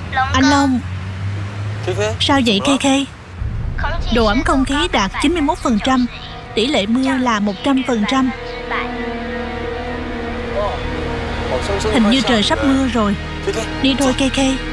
Anh Long. Sao vậy Kê Kê? Độ ẩm không khí đạt 91%, tỷ lệ mưa là 100%. Hình như trời sắp mưa rồi. Đi thôi Kê Kê.